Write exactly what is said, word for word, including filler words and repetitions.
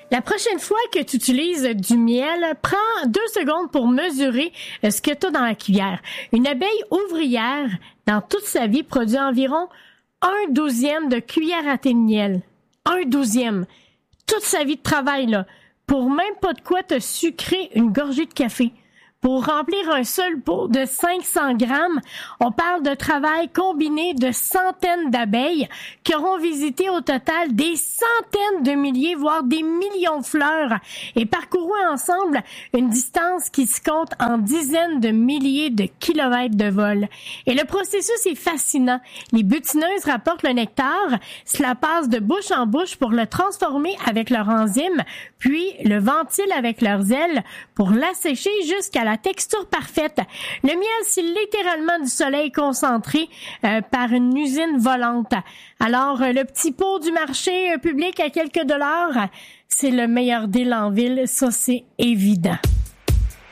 La prochaine fois que tu utilises du miel, prends deux secondes pour mesurer ce que tu as dans la cuillère. Une abeille ouvrière, dans toute sa vie, produit environ un douzième de cuillère à thé de miel. Un douzième. Toute sa vie de travail, là. Pour même pas de quoi te sucrer une gorgée de café. Pour remplir un seul pot de cinq cents grammes, on parle de travail combiné de centaines d'abeilles qui auront visité au total des centaines de milliers, voire des millions de fleurs et parcouru ensemble une distance qui se compte en dizaines de milliers de kilomètres de vol. Et le processus est fascinant. Les butineuses rapportent le nectar, cela passe de bouche en bouche pour le transformer avec leur enzyme, puis le ventilent avec leurs ailes pour l'assécher jusqu'à la texture parfaite. Le miel, c'est littéralement du soleil concentré euh, par une usine volante. Alors, euh, le petit pot du marché euh, public à quelques dollars, c'est le meilleur deal en ville, ça c'est évident.